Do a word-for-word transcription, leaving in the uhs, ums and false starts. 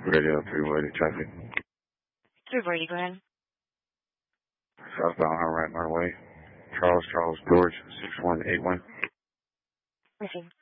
Radio three way to traffic. three Brady, go ahead. Southbound on right Norway. Charles, Charles, George, six one eight one. Listen.